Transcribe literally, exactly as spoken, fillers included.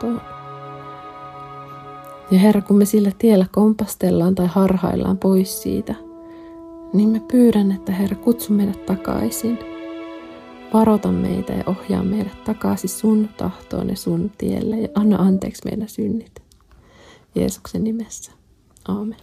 tahtoon. Ja Herra, kun me sillä tiellä kompastellaan tai harhaillaan pois siitä, niin mä pyydän, että Herra, kutsu meidät takaisin. Varota meitä ja ohjaa meidät takaisin sun tahtoon ja sun tielle ja anna anteeksi meidän synnit. Jeesuksen nimessä. Aamen.